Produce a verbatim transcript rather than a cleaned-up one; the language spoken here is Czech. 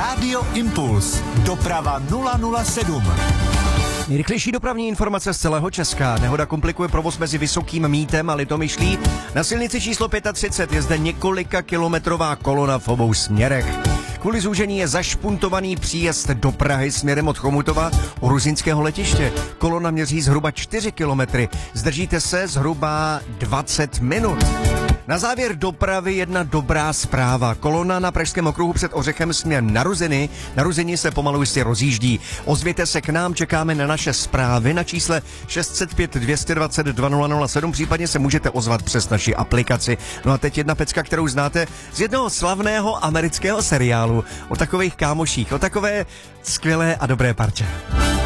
Rádio Impuls. Doprava nula nula sedm. Nejrychlejší dopravní informace z celého Česka. Nehoda komplikuje provoz mezi Vysokým Mýtem a Litomyšlí. Na silnici číslo třicet pět je zde několika kilometrová kolona v obou směrech. Kvůli zúžení je zašpuntovaný příjezd do Prahy směrem od Chomutova u ruzyňského letiště. Kolona měří zhruba čtyři kilometry. Zdržíte se zhruba dvacet minut. Na závěr dopravy jedna dobrá zpráva. Kolona na Pražském okruhu před Ořechem směr na Ruziny. Na Ruzini se pomalu jistě rozjíždí. Ozvěte se k nám, čekáme na naše zprávy na čísle šest set pět dvě dva nula dva nula nula sedm, případně se můžete ozvat přes naši aplikaci. No a teď jedna pecka, kterou znáte z jednoho slavného amerického seriálu o takových kámoších, o takové skvělé a dobré partě.